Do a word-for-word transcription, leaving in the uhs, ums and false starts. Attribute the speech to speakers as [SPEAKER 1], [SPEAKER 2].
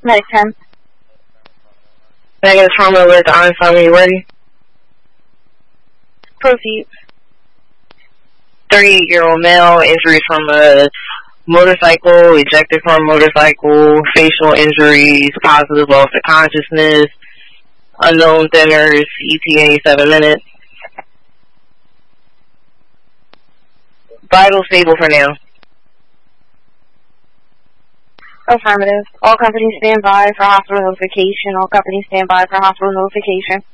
[SPEAKER 1] Medic ten.
[SPEAKER 2] Negative trauma alert to Einstein when you're ready.
[SPEAKER 1] Proceed.
[SPEAKER 2] thirty-eight-year-old male, injuries from a motorcycle, ejected from a motorcycle, facial injuries, positive loss of consciousness, unknown thinners, E T A seven minutes. Vital stable for now.
[SPEAKER 1] Affirmative. All companies stand by for hospital notification. All companies stand by for hospital notification.